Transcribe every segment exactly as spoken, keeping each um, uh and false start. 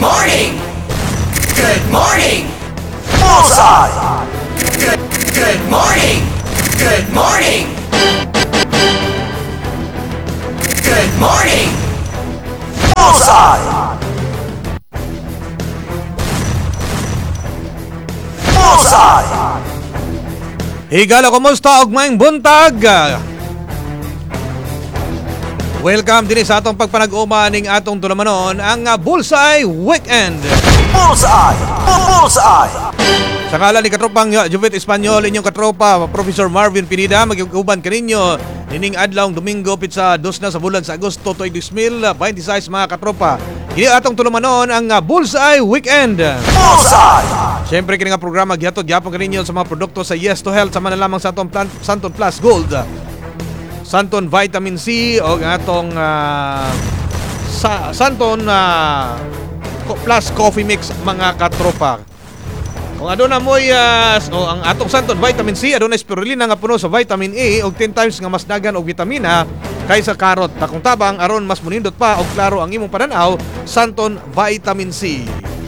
morning! Good morning! Bullseye! Good, good morning! Good morning! Good morning! Bullseye! Bullseye! Higala, kumusta og maayong buntag? Welcome din sa atong pagpanag-uma ning atong tulamanon ang uh, Bullseye Weekend. Bullseye! Bullseye! Sa ngalan ni katropang uh, Juvet Espanyol, inyong katropa Professor Marvin Pineda, magiguban kaninyo nining adlawng Domingo pitsa dos na sa bulan sa Agosto tuig two thousand twenty-six mga katropa. Kini atong tulamanon ang uh, Bullseye Weekend. Bullseye! Siyempre kini nga programa gihatod gyapon kaninyo sa mga produkto sa Yes to Health sama na lamang sa atong Plan- Santon Plus Gold, Santon Vitamin C o atong uh, sa Santon uh, Plus Coffee Mix mga katropa. Kung aduna moy uh, so, ang atong Santon Vitamin C aduna spirulina nga puno sa vitamin A og ten times nga mas dagan og vitamina kaysa karot. Takong tabang aron mas munindot pa og klaro ang imong pananaw, Santon Vitamin C.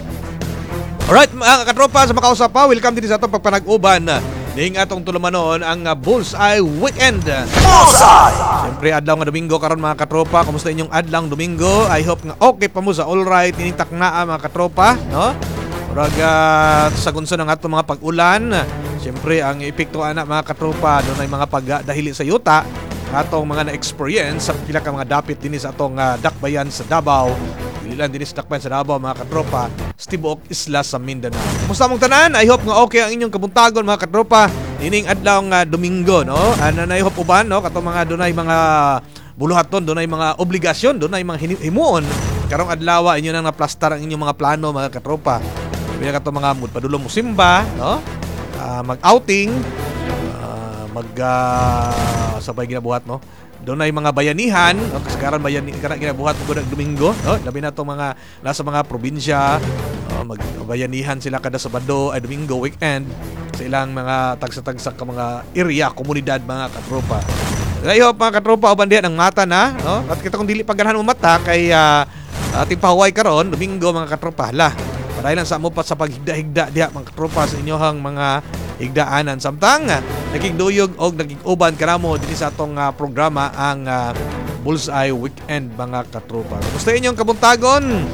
Alright mga katropa, sa makausap pa, welcome din sa atong pagpanag-uban ning atong tulamanon ang uh, Bullseye Weekend. Bullseye! Siyempre adlaw nga Domingo karon mga katropa. Kumusta inyong adlaw Domingo? I hope nga okay pa mo sa all right ining taknaa mga katropa, no? Murag uh, sa gunson ng atong mga pag-ulan. Siyempre ang epekto ana mga katropa doon ay mga pagdahili sa yuta atong mga na-experience sa pila ka mga dapit dinhi sa atong uh, dakbayan sa Davao. Ilan din sa dakbayan sa Davao mga katropa, Tibuok Isla sa Mindanao. Kumusta mong tanan? I hope nga okay ang inyong kabuntagon mga katropa ining adlaw nga Domingo, no? Ano na i hope uban, no? Katong mga dunay mga buluhaton, dunay mga obligasyon, dunay mga himuon. Karong adlaw inyo nang naplastar ang inyong mga plano mga katropa. Sabi ka itong mga padulong mo simba, no? Uh, mag-outing, uh, mag uh, sabay ginabuhat, no? Doon ay mga bayanihan, no? Kasi karan bayani, karan ginabuhat mo ng Domingo, no? Labi na itong mga nasa mga probinsya, no? Magbayanihan sila kada Sabado ay Domingo weekend sa ilang mga tagsa-tagsa ka mga area, komunidad mga katropa. I hope mga katropa uban diyan ang mata na, no? At kita kung dili paganahan mo mata kay uh, ating pahuway karon Domingo mga katropa. La, dahil lang sa mo pa sa paghigda-higda diha mga katropa sa inyohang mga higdaanan. Samtang nagigduyog o nagiguban karamo din sa atong uh, programa ang uh, Bullseye Weekend mga katropa. Gusto inyong kabuntagon?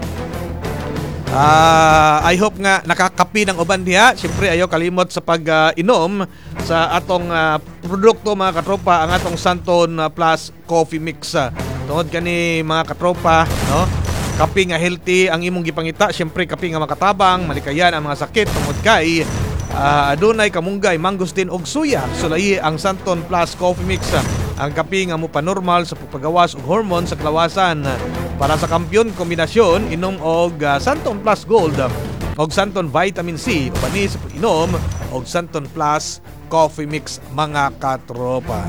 Uh, I hope nga nakakapi ng uban diha. Siyempre ayaw kalimot sa pag-inom uh, sa atong uh, produkto mga katropa, ang atong Santon uh, Plus Coffee Mix. Uh, tungod kani mga katropa, no? Kapi nga healthy ang imong gipangita. Siyempre kapi nga makatabang, malikayan ang mga sakit tungod kay uh, adunay kamunggay, mangustin og suya. Sulayi ang Santon Plus Coffee Mix. Uh, ang kapi nga mo panormal sa pagpagawas og hormone sa kalawasan. Uh, para sa kampyon kombinasyon inom og uh, Santon Plus Gold uh, og Santon Vitamin C. Pani sa pag-inom og Santon Plus Coffee Mix mga katropa.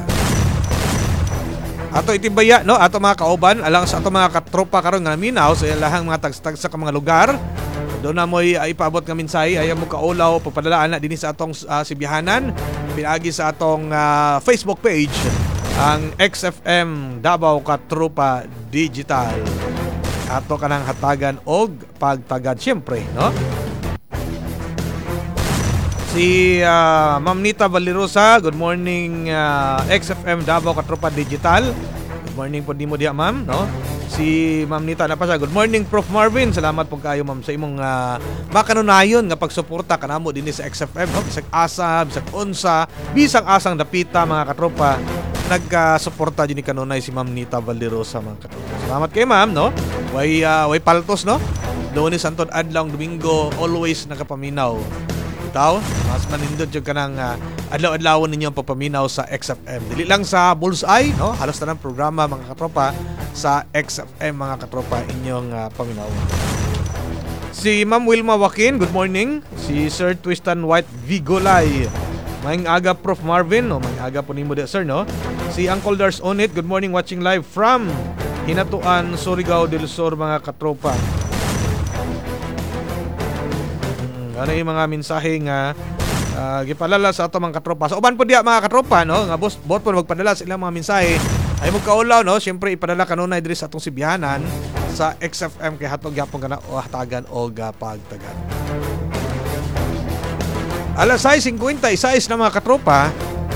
Ato itibaya, no? Ato mga kauban alang sa ato mga katropa karon nga naminaw sa ilahang mga tagstag sa mga lugar. Doon na mo'y uh, ipaabot nga mensahe, ayaw mo kaulaw pagpadalaan na din sa atong uh, sibihanan. Pinagi sa atong uh, Facebook page ang X F M Davao Katropa Digital. Ato kanang hatagan og pagtagad siyempre, no? Si uh, Ma'am Nita Valerosa, good morning uh, X F M Davao Katropa Digital. Good morning po di mo diha ma'am, no? Si Ma'am Nita na pa siya. Good morning Prof Marvin. Salamat po kayo ma'am sa imong uh, makanunayon nga pagsuporta kanamo dinhi sa X F M, no? Bisag asa, bisag unsa, bisang asang dapita mga katropa. Nagka-suporta din ni kanunay si Ma'am Nita Valerosa mga katropa. Salamat kay ma'am, no? Way uh, way paltos, no? Doon ni Santon adlaw Domingo always nakapaminaw. Itaw, mas manindot yung kanang uh, adlaw-adlawon ninyo ang papaminaw sa X F M. Dili lang sa Bullseye, no? Halos na ng programa mga katropa sa X F M mga katropa inyong uh, paminaw. Si Ma'am Wilma Joaquin, good morning. Si Sir Twistan White Vigolay, maing aga Prof Marvin, no? Maing aga po nimo di sir, no? Si Uncle Dars Onit, good morning, watching live from Hinatuan, Surigao del Sur mga katropa. Ano yung mga mensahe nga uh, gipalala sa ato mga katropa. So uban po diya mga katropa, no? Nga boss, bot po magpadala sa ilang mga mensahe. Ay mo kaulaw, no? Siyempre ipadala kanunay diri sa atong sibihanan sa X F M kay hatog gyapon kana o hatagan og uh, pagtagad. Alas sais fifty-six na mga katropa.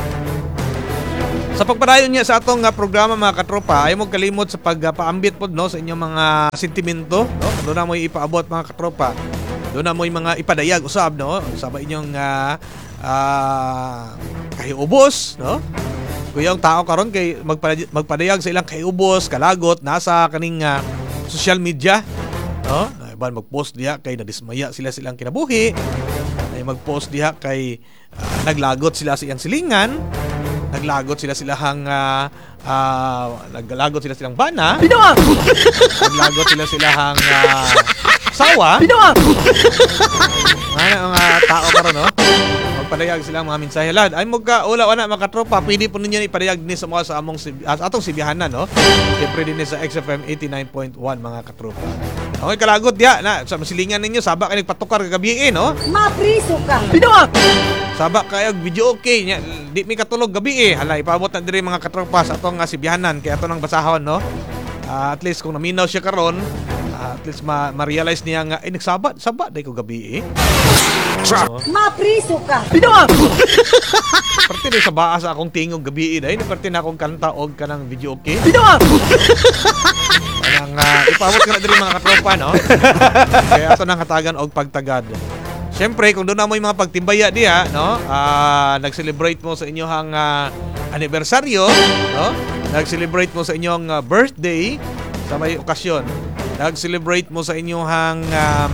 Sa pagpadayon niya sa atong uh, programa mga katropa, ay mo kalimot sa pagpaambit uh, pod no sa inyong mga sentimento, no? Doon na mo ipaabot mga katropa. Doon na mo yung mga ipadayag usab no sa inyong uh, uh, kahiubos, no? Kuya ang tao karon kay magpadayag, magpadayag sa ilang kahiubos, kalagot nasa kaning uh, social media, no? Iban mag-post diha kay nadismaya sila silang kinabuhi. Ay mag-post diha kay uh, naglagot sila sa iyang silingan. Naglagot sila silahang uh, uh, naglagot sila silang bana. Binawa! Naglagot sila silahang uh, sawa. Binawa! Mga mga tao karon no. Magpadayag silang mga mensahe lad. Ay magka ula wala makatropa, pwede po ninyo ipadayag ni sa mga sa among uh, atong sibihanan no. Siyempre din sa X F M eighty-nine point one mga katropa. Okay, kalagot diha na sa masilingan ninyo saba kay nagpatukar kagabi eh no. Mapriso ka. Binawa! Saba kayo video okay nya di mi katulog gabi eh. Hala ipaabot na diri mga katropa sa atong uh, sibihanan kay ato nang basahon no. Uh, at least kung naminaw siya karon, uh, at least ma- ma-realize niya nga ay nagsaba saba dai ko gabi eh. So, mapriso ka. Binawa! parte din sa baa sa akong tingog gabi eh dai parte na akong kanta og kanang video okay. Binawa! Kanang uh, ipaabot ka na diri mga katropa no. Kaya ato nang hatagan og pagtagad. Siyempre, kung doon na mo yung mga pagtimbaya diya, no? Uh, nag-celebrate mo sa inyong uh, anibersaryo, no? Nag-celebrate mo sa inyong uh, birthday sa may okasyon. Nag-celebrate mo sa inyong um,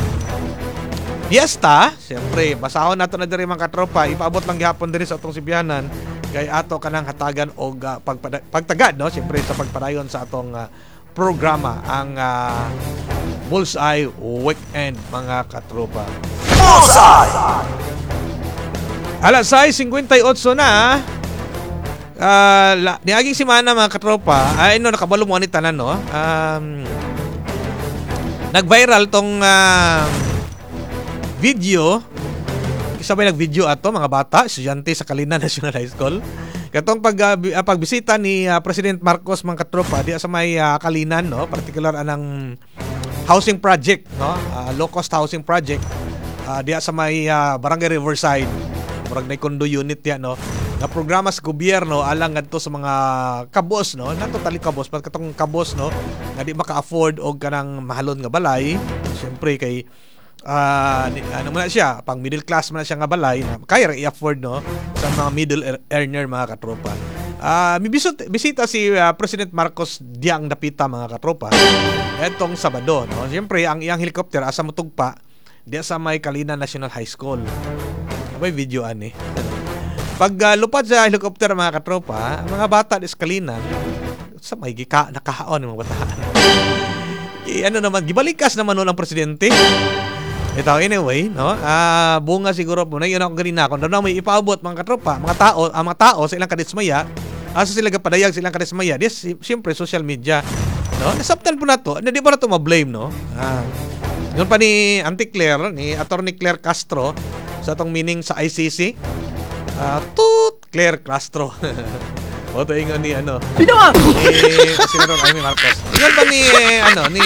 fiesta. Siyempre, basahon nato na diri mga katropa. Ipaabot lang gihapon diri sa atong sibihanan kay ato kanang hatagan og uh, pagpada- pagtagad, no? Siyempre, sa pagpadayon sa atong uh, programa ang uh, Bullseye Weekend mga katropa. Bullseye! Alas sais fifty-eight na. Uh, la, niaging simana mga katropa. Ay no nakabalo mo ni tanan no. Um, nag-viral tong uh, video. Isabay nag-video ato mga bata, estudyante sa Kalinan National High School. Katong pag uh, pagbisita ni uh, President Marcos mga katropa di sa may uh, Kalinan no, particular anang housing project no, uh, low cost housing project. Uh, diya sa may uh, Barangay Riverside, murag na condo unit yan no, na programa sa gobyerno alang ngadto sa mga kabos no, na totally kabos pag katong kabos no nga di maka-afford og kanang mahalon nga balay. Siyempre kay uh, ano man siya, pang middle class man siya nga balay na kaya ra i-afford no sa mga middle earner mga katropa. Uh, may bisita, bisita si uh, President Marcos diyang dapita mga katropa etong Sabado no. Siyempre ang iyang helicopter asa motugpa diya sa may Kalinan National High School. May video ani. Pag uh, lupad sa helicopter mga katropa, mga bata di sa Kalinan sa may gika nakahaon ng mga bata. I, ano naman gibalikas naman no ng presidente. Ito anyway, no? Ah, uh, bunga siguro po na yun ako ganina kung daw may ipaabot mga katropa, mga tao, ang mga tao sa ilang kadismaya, asa sila gapadayag silang kadismaya. Dis siyempre social media, no? Nasabtan po na to. Hindi pa na to ma-blame, no? Ah. Yun pa ni Auntie Claire, ni Attorney Claire Castro sa atong meaning sa I C C. Uh, tut Claire Castro. O to ingon ni ano. Binawa! Ni Senador Amy Marcos. Ingon pa ni ano ni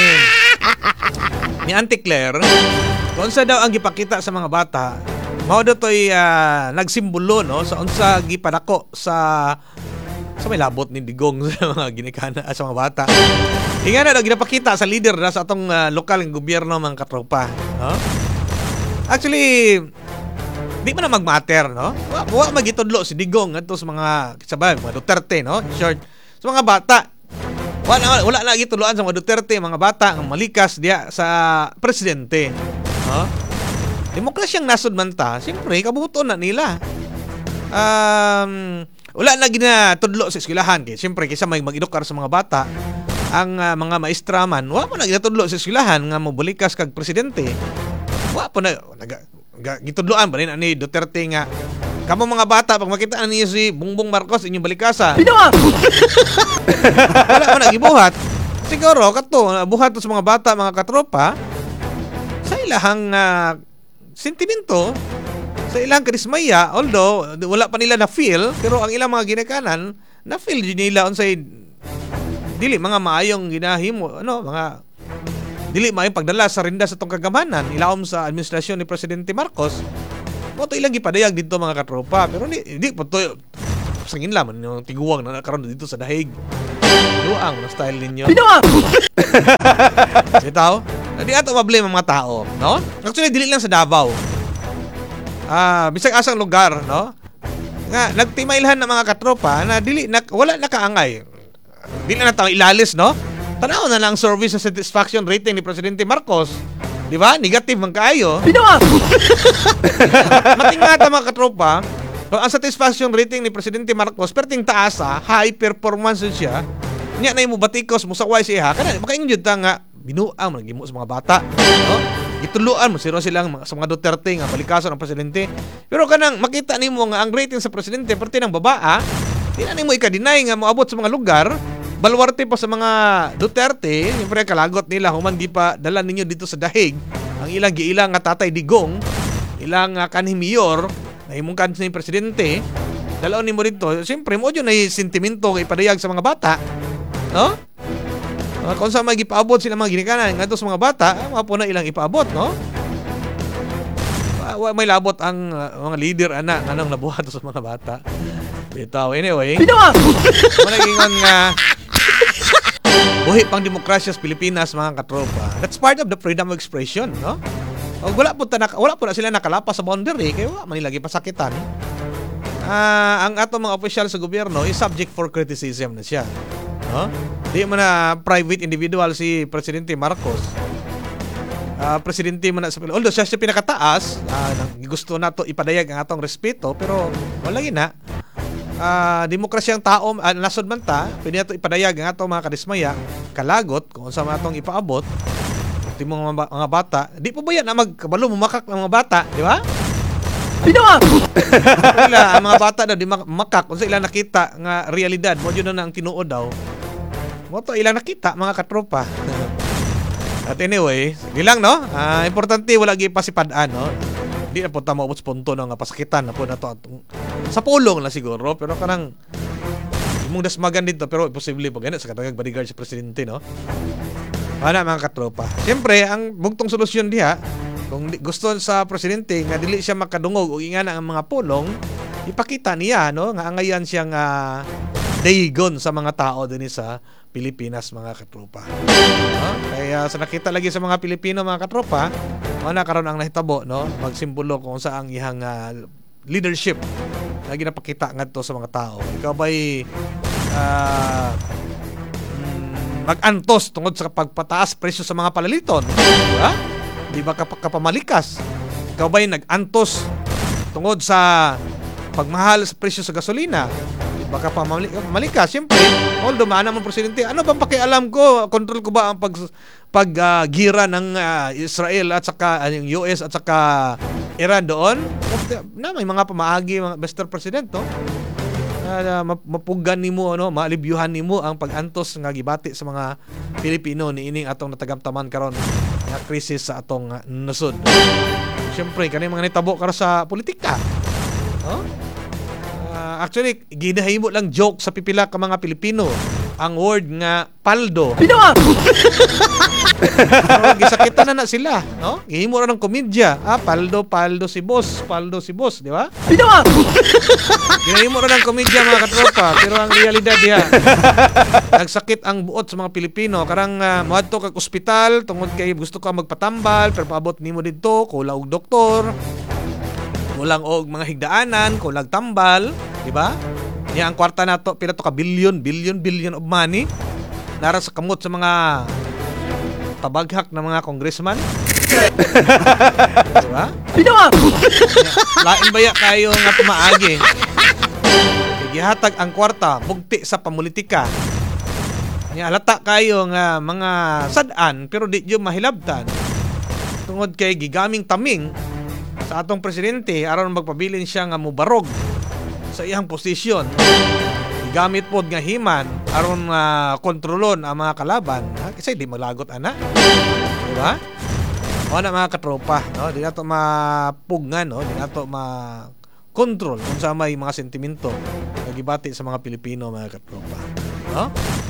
ni Auntie Claire kung sa daw ang gipakita sa mga bata, mao daw toy uh, nagsimbolo no sa unsa gipadako sa sa may labot ni Digong sa mga ginikana sa mga bata. Inga na daw ginapakita sa leader na sa atong uh, lokal ng gobyerno mga katropa, no? Actually, di man na magmatter, no? Wa, wa magitudlo si Digong adto sa mga sabay, mga Duterte, no? In short, sa mga bata. Wala wala na gituluan sa mga Duterte, mga bata ang malikas diya sa presidente, no? Demokrasyang nasod man ta, siyempre kabuto na nila. Um, wala na ginatudlo sa eskwelahan kay siyempre kaysa may mag-edukar sa mga bata. Ang uh, mga maestra man, wa mo na ginatudlo sa eskwelahan nga mobulikas kag presidente. Wa po na gitudloan ba rin ani Duterte nga kamo mga bata pag makita niyo si Bongbong Marcos inyong balikasa. Binawa! Wala mo na gibuhat. Siguro kato buhat to sa mga bata mga katropa sa ilahang uh, sentimento, sa ilang kadismaya, although wala pa nila na feel pero ang ilang mga ginikanan na feel nila unsay dili mga maayong ginahimo, ano, mga dili maayong pagdala sa rinda sa tong kagamanan ilawom sa administrasyon ni Presidente Marcos. Mo to ilang gipadayag dito mga katropa, pero di di po to sangin lamang yung tiguwang na nakaroon dito sa dahig. Luang na style ninyo. Binuang! Ito, di ato mablame ang mga tao, no? Actually, dili lang sa Davao. Ah, bisag asang lugar, no? Nga, nagtimailhan ng mga katropa na dili, na, wala nakaangay. Dili na tayo ilalis, no? Tanaw na lang service sa satisfaction rating ni Presidente Marcos. Di ba? Negative man kaayo. Binuang! Matingata mga katropa, no, ang satisfaction rating ni Presidente Marcos perting taasa, high performance siya. Nya na mo batikos mo sa Y C ha, kana makaingon jud ta nga binuang man gimo sa mga bata, no? Gituluan mo siro silang mga, sa mga Duterte nga palikason ang presidente. Pero kanang makita nimo nga ang rating sa presidente perti ng babaa, di na nimo ika-deny nga moabot sa mga lugar. Baluarte pa sa mga Duterte, siyempre kalagot nila human di pa dala ninyo dito sa dahig ang ilang giilang nga Tatay Digong, ilang uh, kanhi mayor na himong kanhi presidente. Dalaw nimo dito, siyempre mo jud na sentimento kay padayag sa mga bata, no? Uh, kung sa mga ipaabot sila mga ginikanan ngadto sa mga bata, mga po na ilang ipaabot, no? Uh, may labot ang uh, mga leader ana nganong nabuhat sa mga bata. Bitaw anyway. Binuang! Malagingon nga buhi pang demokrasya sa Pilipinas mga katropa. That's part of the freedom of expression, no? O wala po ta wala po na sila nakalapas sa boundary kaya wala man lagi pasakitan. Ah, uh, ang ato mga opisyal sa gobyerno is subject for criticism na siya, no? Di man na private individual si Presidente Marcos. Ah, uh, presidente man na sa although siya siya pinakataas, uh, gusto nato ipadayag ang atong respeto pero wala gina. Ah, uh, demokrasyang tao, uh, nasod man ta, pwede nato ipadayag ang atong mga kadismaya, kalagot kung sa atong ipaabot. Ito mga, mga bata, di po ba yan na magkabalo mumakak ng mga bata, di ba? Binuang! Ila, ang mga bata daw di makak kung sa ilang nakita nga realidad, mo yun na ang tinuod daw. Mo to ilang nakita mga katropa. At anyway, sige lang, no? Uh, importante wala gi pasipadaan, no? Di na po ta maubot sa punto no, nga pasakitan na po na to atong sa pulong na siguro, pero kanang imong dasmagan dito pero imposible pag ganito sa katagag bodyguard sa presidente, no? Wala mga katropa. Siyempre, ang bugtong solusyon diha, kung gusto sa presidente nga dili siya makadungog o ingana ang mga pulong, ipakita niya, no, nga angayan siyang uh, dayigon sa mga tao din sa Pilipinas mga katropa. No? Kaya sa nakita lagi sa mga Pilipino mga katropa, wala karon ang nahitabo, no, magsimbolo kung sa ang ihang uh, leadership lagi napakita ngadto sa mga tao. Ikaw ba'y uh, mag-antos tungod sa pagpataas presyo sa mga palaliton, di ba? Di ba kap- kapamalikas? Ikaw ba'y nag-antos tungod sa pagmahal sa presyo sa gasolina? Di ba kapamalikas? Siyempre, although maana mo presidente, ano bang pakialam ko? Control ko ba ang pag pag uh, gira ng uh, Israel at saka uh, yung U S at saka Iran doon? Na may mga pamaagi mga Mister President, no? Uh, mapugan nimo ano, maalibyuhan nimo ang pag-antos nga gibati sa mga Pilipino niining atong natagamtaman karon nga krisis sa atong uh, nasod. Siyempre kani mga nitabo karon sa politika. No? Uh, actually ginahimo lang joke sa pipila ka mga Pilipino ang word nga paldo. Binuang! Pero gisakitan na na sila, no? Gihimo ra ng komedya. Ah, paldo, paldo si boss, paldo si boss, di ba? Binuang! Ginahimo ra ng komedya mga katropa, pero ang realidad diha, nagsakit ang buot sa mga Pilipino. Karang uh, moadto kag ospital tungod kay gusto ka magpatambal, pero paabot nimo didto, kulang og doktor, kulang og mga higdaanan, kulang tambal, di ba? Niya ang kwarta nato pila to ka billion, billion, billion of money nara sa kamot sa mga tabaghak ng mga congressman. Diba? Binuang! Lain baya kayo nga pumaagi. Gihatag ang kwarta bugti sa pamulitika. Nya halata kayo nga mga sad-an pero di jud mahilabtan. Tungod kay gigaming taming sa atong presidente aron magpabilin siya nga mubarog sa iyang posisyon. Gamit pod nga himan aron uh, kontrolon ang mga kalaban, ha? Kasi di malagot ana. Di ba? O na mga katropa, no? Di nato mapugngan, no? Di nato ma control kung sa may mga sentimento na gibati sa mga Pilipino mga katropa, no?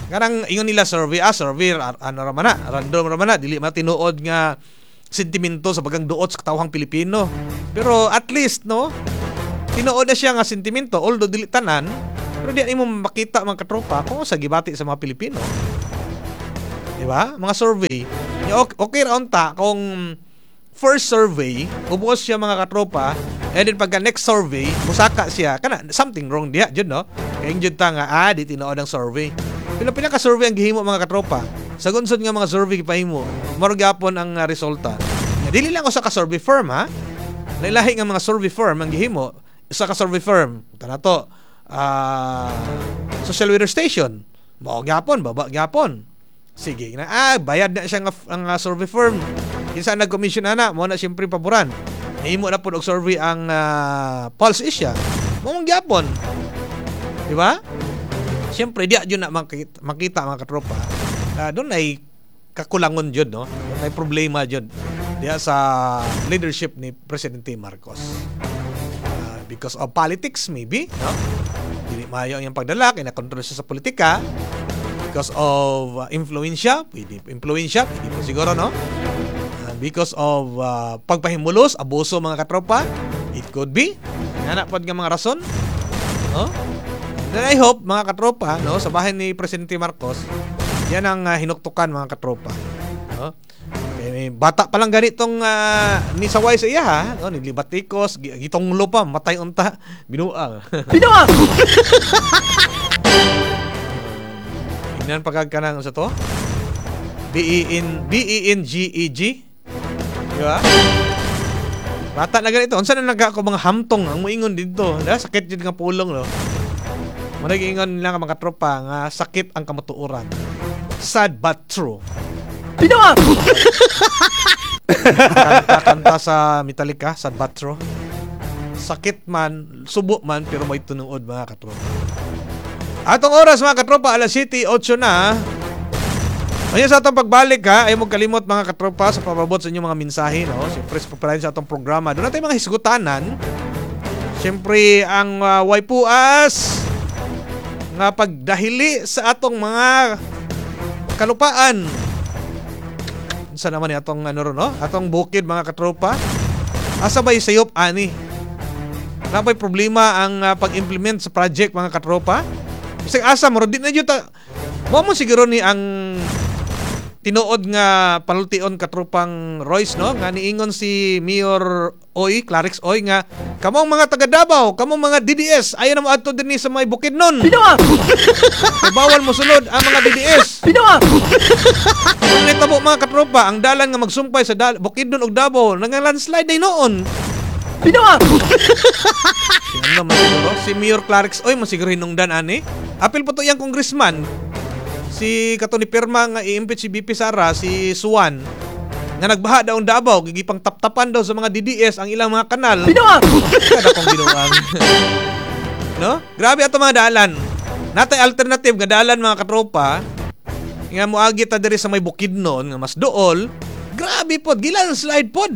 Kanang ingon nila survey, ah, survey, ar- ano raman na, random raman na, dili man tinuod nga sentimento sa bagang duot sa katawhang Pilipino. Pero at least, no, tinuod na siya nga sentimento, although dili tanan, pero di mo makita mga katropa kung sa gibati sa mga Pilipino. Di ba? Mga survey. Okay, okay ra unta kung first survey, ubuos siya mga katropa, and then pagka next survey, musaka siya, kana, something wrong diya, dyan, no? Kaya yung ta nga, ah, di tinood ang survey. Pero pinaka-survey ang gihimo mga katropa. Sa gunsod nga mga survey gipahimo, marugapon ang uh, resulta. Dili lang usa ka survey firm, ha? Lailahi nga mga survey firm ang gihimo, isa ka survey firm, kana to, ah, social weather station, mao gyapon, baba gyapon. Sige, na ah, bayad na siya nga ang uh, survey firm. Kinsa nag-commission ana, mo na siyempre paboran. Nahimo na po og survey ang uh, Pulse Asia. Mo mong gyapon. Di ba? Siyempre di adyo na makita, makita mga katropa. Uh, doon ay kakulangon jud, no? Doon ay problema jud diya sa leadership ni Presidente Marcos. Uh, because of politics maybe, no? Dili maayo ang iyang pagdala kay na-control siya sa politika. Because of uh, influensya, pwede influensya, pwede po siguro, no? Because of uh, pagpahimulos, abuso mga katropa, it could be. Nanapod nga mga rason. No? Then I hope mga katropa, no, sa bahay ni Presidente Marcos, yan ang uh, hinuktukan mga katropa. No? Eh, bata pa lang ganitong uh, ni saway sa iya, ha? No? Nilibatikos, gitong lupa, matay unta, binuang. Binuang! Inan pagkagkanang sa to? B E N G E G. Diba? Bata na ganito. Unsa na naga ako mga hamtong ang moingon dito. Da sakit jud nga pulong, no. Managingon nila mga tropa nga sakit ang kamatuoran. Sad but true. Binuang! Kanta, kanta sa Metallica, sad but true. Sakit man, subo man, pero may tunuod mga katropa. Atong oras mga katropa, alas siyete otso na. Ayun sa atong pagbalik, ha, ay mo kalimot mga katropa sa pababot sa inyong mga mensahe, no? Siyempre sa paparin sa atong programa. Doon natin mga hisgutanan. Siyempre ang uh, waipuas nga pagdahili sa atong mga kalupaan. Sa naman ni atong ano ro, no? Atong bukid mga katropa. Asa ba'y sayop ani? Napay problema ang uh, pag-implement sa project mga katropa. Isang asa mo din na jud ta. Mo mo siguro ni ang tinuod nga palultion katropang Royce, no, nga niingon si Mayor Oy, Clarix Oy nga kamong mga taga Davao, kamong mga D D S ayo na mo adto dinhi sa may Bukidnon. Binuang! Bawal mo sulod ang mga D D S. Binuang! Kung nitabo mga katropa, ang dalan nga magsumpay sa Dal- Bukidnon ug Davao nang-landslide day noon. Binuang! Si ano man siguro? Si Mayor Clarix Oy mo siguro hinungdan ani. Apil po to yang congressman. Si kato ni Pirma nga i-impeach si B P Sara, si Suwan, nga nagbaha daw ang Davao, gigipang taptapan daw sa mga D D S ang ilang mga kanal. Binuang! Kada kong binuang. No? Grabe ato mga dalan. Natay alternative nga dalan mga katropa. Nga moagi ta diri sa may Bukidnon nga mas dool. Grabe pod, gilan slide pod.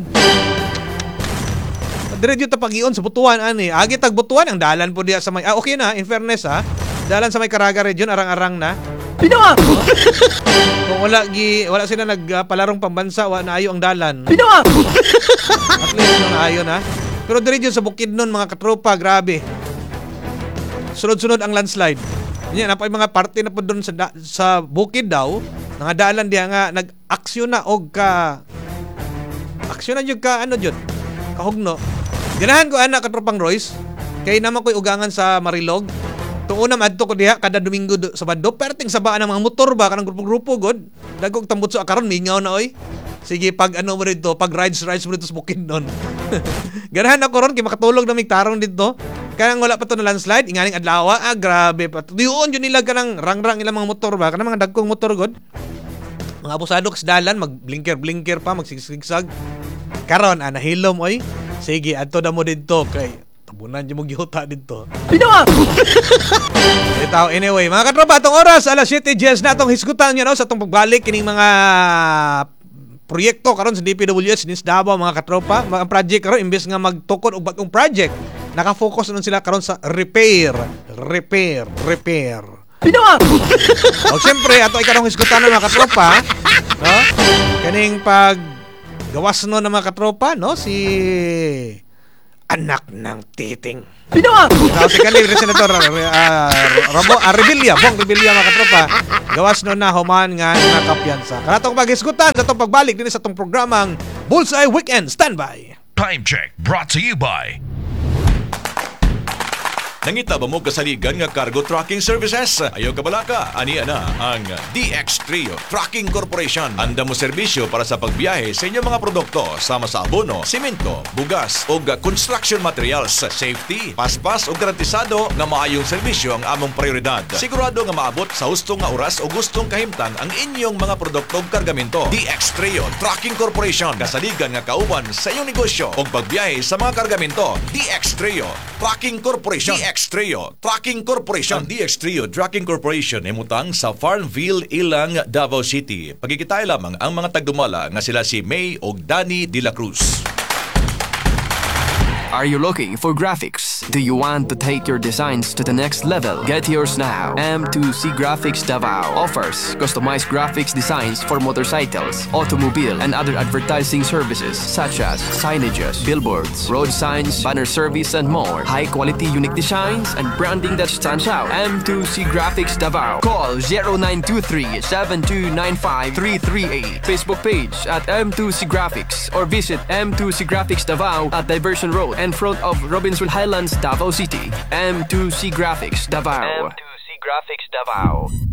Dire jud ta pag-ion sa Butuan ani. Agi tag Butuan ang dalan pod diya sa may ah, okay na in fairness ha. Dalan sa may Caraga region arang-arang na. Binuang! Kung wala gi wala sila nagpalarong uh, pambansa, wa na ayo ang dalan. Binuang! At least no, na ayo na. Pero diri jud sa Bukidnon mga katropa, grabe. Sunod-sunod ang landslide. Nya napay mga parte na po doon sa da- sa bukid daw, nga dalan diha nga nag-aksyon na og ka aksyon na jud ka ano jud. Kahugno. Ganahan ko ana katropang Royce. Kay naman ko'y ugangan sa Marilog. Tung una madto ko diha kada Domingo do, sa bando perting sa baan ng mga motor ba kanang grupo-grupo god. Dagog tambutso karon mingaw na oy. Sige pag ano mo dito, pag rides rides mo dito sa Bukidnon. Ganahan ako ron kay makatulog na mig tarong dito. Kanang wala pa to na landslide, inganing adlaw, ah grabe pa. Diyon jud nila kanang rangrang ilang mga motor ba, kanang mga dagkong motor god. Mga abusado sa dalan, mag blinker blinker pa, magsigsig-sigsag. Karon ah nahilom oy. Sige adto da mo dito kay tabunan jud mo gihuta dito. Binuang! Ito, anyway, mga katropa, atong oras, alas siyete Jess na atong hisgutan nyo, no, sa atong pagbalik, kining mga proyekto karon sa D P W S, Sinis Davao, mga katropa, mga project karon, imbes nga magtukod og bagong project, nakafocus nun sila karon sa repair, repair, repair. Binuang! O siyempre, ato ikarong isgutan ng mga katropa, no? Kaning pag gawas no ng mga katropa, no? Si anak ng titing. Binuang! Now, si Kanil Senador uh, Ramo, uh, Rebilla, Bong Rebilla mga katropa, gawas no na human nga nakapiyansa. Kanatong pag-isgutan sa itong pagbalik din sa itong programang Bullseye Weekend Standby. Time check brought to you by Nangita ba mo kasaligan nga cargo trucking services? Ayaw ka balaka, ani ana ang D X Trio Trucking Corporation. Anda mo serbisyo para sa pagbiyahe sa inyong mga produkto sama sa abono, simento, bugas o construction materials. Safety, paspas o garantisado nga maayong serbisyo ang among prioridad. Sigurado nga maabot sa hustong nga oras o gustong kahimtang ang inyong mga produkto o kargamento. D X Trio Trucking Corporation. Kasaligan nga kauban sa iyong negosyo o pagbiyahe sa mga kargamento. D X Trio Trucking Corporation. D X Trio Trucking Corporation. Ang D X Trio Trucking Corporation ay mutang sa Farmville, Ilang, Davao City. Pagkikitay lamang ang mga tagdumala nga sila si May o Danny De La Cruz. Are you looking for graphics? Do you want to take your designs to the next level? Get yours now. M two C Graphics Davao offers customized graphics designs for motorcycles, automobile, and other advertising services such as signages, billboards, road signs, banner service, and more. High-quality unique designs and branding that stands out. M two C Graphics Davao. Call zero nine two three, seven two nine five, three three eight. Facebook page at M two C Graphics or visit M two C Graphics Davao at Diversion Road in front of Robbinsville Highlands, Davao City. M two C Graphics Davao. M two C Graphics Davao.